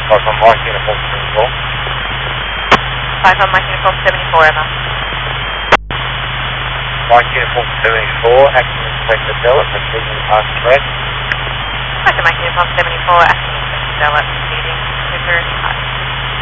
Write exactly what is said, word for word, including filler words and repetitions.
Five on Mike Uniform seventy-four. Five on Mike Uniform seventy-four, Emma. Mike Uniform seventy-four, Acting Inspector Dellett, proceeding past red. Five on Mike Uniform seventy-four, Acting Inspector Dellett, proceeding with her.